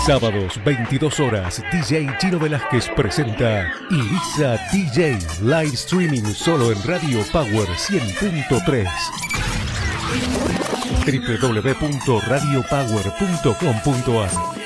Sábados, 22 horas, DJ Chino Velázquez presenta Ibiza DJ, live streaming solo en Radio Power 100.3. www.radiopower.com.ar